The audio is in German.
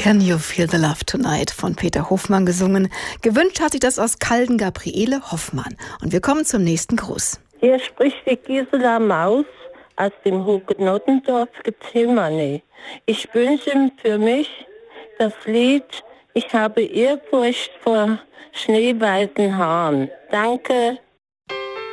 Can You Feel the Love Tonight von Peter Hofmann gesungen. Gewünscht hat sich das aus Calden Gabriele Hoffmann. Und wir kommen zum nächsten Gruß. Hier spricht die Gisela Maus aus dem Hugenottendorf Gethsemane. Ich wünsche für mich das Lied Ich habe Ehrfurcht vor schneeweißen Haaren. Danke,